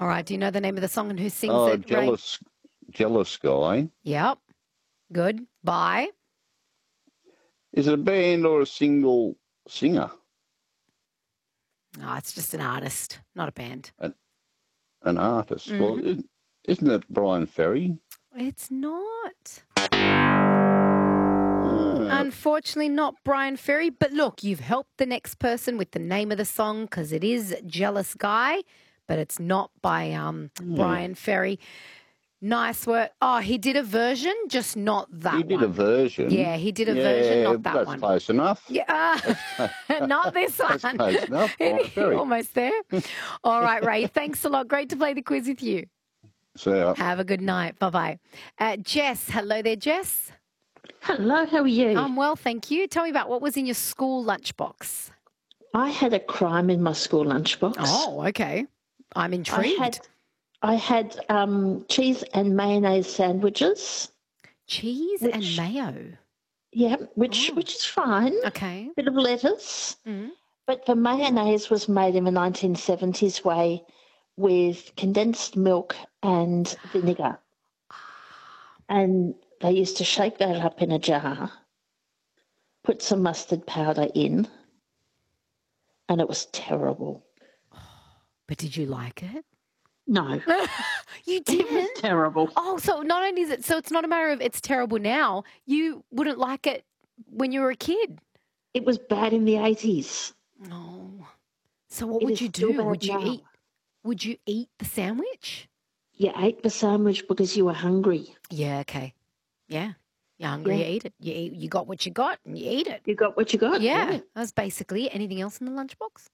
All right. Do you know the name of the song and who sings Oh, it, Ray? Jealous Guy. Yep. Good. By? Is it a band or a single singer? Oh, it's just an artist, not a band. An artist. Well, isn't it Brian Ferry? It's not. Unfortunately, not Brian Ferry. But look, you've helped the next person with the name of the song because it is Jealous Guy, but it's not by Brian Ferry. Nice work. Oh, he did a version, just not that one. He did a version? Yeah, he did a version, not that that's one. Close enough. Yeah, not this one. That's close enough. Brian Ferry. Almost there. All right, Ray, thanks a lot. Great to play the quiz with you. So, Have a good night. Bye-bye. Jess, hello there, Jess. Hello, how are you? I'm well, thank you. Tell me about what was in your school lunchbox. I had a crime in my school lunchbox. Oh, okay. I'm intrigued. I had cheese and mayonnaise sandwiches. Cheese and mayo? Yeah, which is fine. Okay. Bit of lettuce. But the mayonnaise was made in the 1970s way with condensed milk and vinegar. And they used to shake that up in a jar, put some mustard powder in, and it was terrible. But did you like it? No. You didn't? It was terrible. Oh, so not only is it, so it's not a matter of it's terrible now, you wouldn't like it when you were a kid? It was bad in the 80s. No. So what would you do? Would you eat the sandwich? You ate the sandwich because you were hungry. Yeah, okay. Yeah. You're hungry, you eat it. You got what you got and you eat it. You got what you got. Yeah. That's basically it. Anything else in the lunchbox?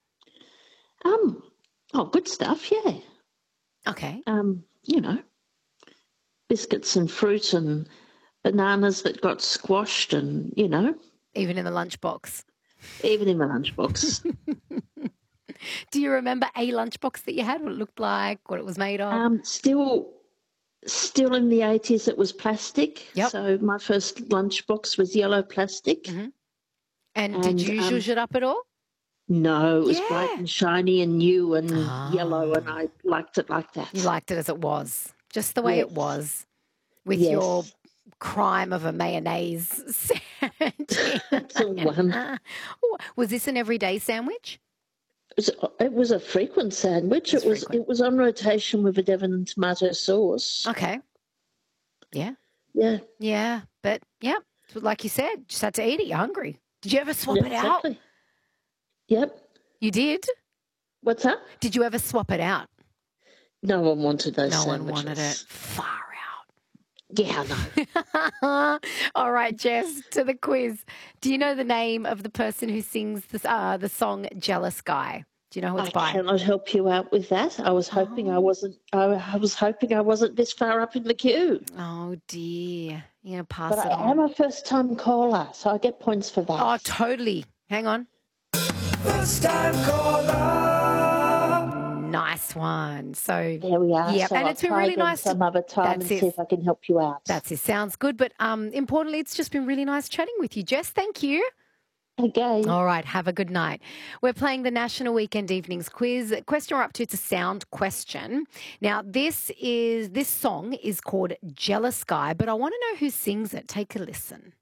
Oh, good stuff, yeah. Okay. You know, biscuits and fruit and bananas that got squashed and, you know. Even in the lunchbox? Even in the lunchbox. Do you remember a lunchbox that you had, what it looked like, what it was made of? Still in the 80s it was plastic. Yep. So my first lunchbox was yellow plastic. And did you zhuzh it up at all? No, it was bright and shiny and new and yellow, and I liked it like that. You liked it as it was, just the way it was, with your crime of a mayonnaise sandwich. That's the one. Was this an everyday sandwich? It was a frequent sandwich. It was on rotation with a Devon and tomato sauce. Okay. Yeah. Yeah. Yeah, but like you said, just had to eat it. You're hungry. Did you ever swap it out? Yep. You did? What's that? Did you ever swap it out? No one wanted those sandwiches. No one wanted it. Far out. Yeah, I know. All right, Jess, to the quiz. Do you know the name of the person who sings the song Jealous Guy? Do you know who it's by? I cannot help you out with that. I was hoping I wasn't. I was hoping I wasn't this far up in the queue. Oh dear, you're gonna pass but it I on. am a first-time caller, so I get points for that. Oh, totally. Hang on. First-time caller. Nice one. So there we are. Yeah, so and I'll it's been try really again nice. Some other time and see if I can help you out. That's it. Sounds good. But importantly, it's just been really nice chatting with you, Jess. Thank you. Okay. All right. Have a good night. We're playing the National Weekend Evenings Quiz. Question we're up to, it's a sound question. Now, this song is called Jealous Guy, but I want to know who sings it. Take a listen.